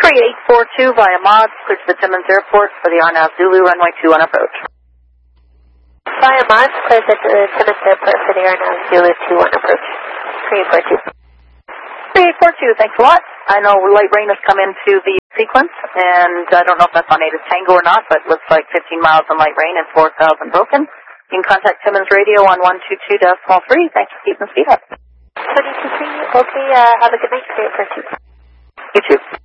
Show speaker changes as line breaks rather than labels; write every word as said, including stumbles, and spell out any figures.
three eight four two via Mods, clear to the Timmins Airport for the Arnav Zulu, runway two on approach.
Via Mods, clear to the Timmins Airport for the Arnav Zulu two on approach. three eight four two.
three eight four two, thanks a lot. I know light rain has come into the sequence, and I don't know if that's on Native Tango or not, but it looks like fifteen miles on light rain and four thousand broken. You can contact Timmins Radio on one two two decimal three. Thanks for keeping the speed up.
twenty-two three, okay, uh, have a good night, three eight four two.
You too.